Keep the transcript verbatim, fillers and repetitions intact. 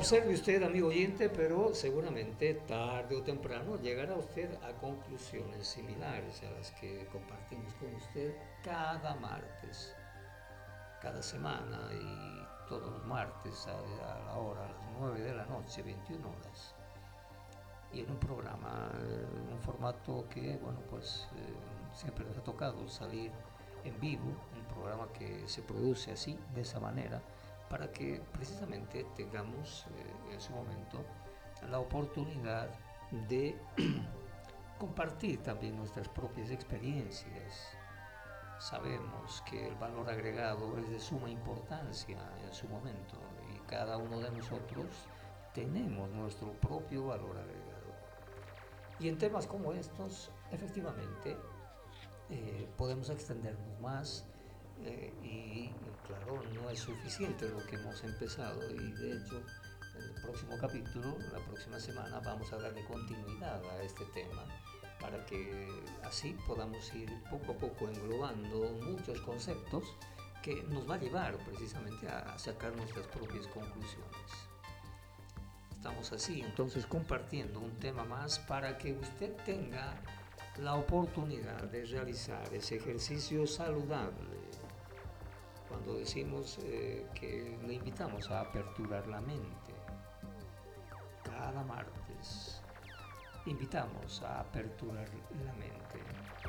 observe usted, amigo oyente, pero seguramente tarde o temprano llegará usted a conclusiones similares a las que compartimos con usted cada martes, cada semana y todos los martes a, a la hora, a las nueve de la noche, veintiuna horas. Y en un programa, en un formato que, bueno, pues eh, siempre nos ha tocado salir en vivo, un programa que se produce así, de esa manera, para que precisamente tengamos eh, en su momento la oportunidad de compartir también nuestras propias experiencias. Sabemos que el valor agregado es de suma importancia en su momento y cada uno de nosotros tenemos nuestro propio valor agregado. Y en temas como estos, efectivamente, eh, podemos extendernos más eh, y, claro, no es suficiente lo que hemos empezado y, de hecho, en el próximo capítulo, la próxima semana, vamos a darle continuidad a este tema para que así podamos ir poco a poco englobando muchos conceptos que nos va a llevar precisamente a sacar nuestras propias conclusiones. Estamos así, entonces, compartiendo un tema más para que usted tenga la oportunidad de realizar ese ejercicio saludable. Cuando decimos eh, que le invitamos a aperturar la mente, cada martes invitamos a aperturar la mente.